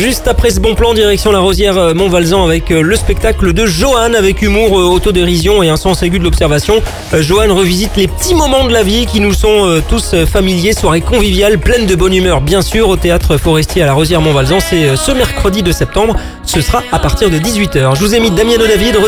Juste après ce bon plan, direction la Rosière Montvalzan avec le spectacle de Johan avec humour, autodérision et un sens aigu de l'observation. Johan revisite les petits moments de la vie qui nous sont tous familiers. Soirée conviviale, pleine de bonne humeur bien sûr au Théâtre Forestier à la Rosière Montvalzan. C'est ce mercredi de septembre. Ce sera à partir de 18h. Je vous ai mis Damien David.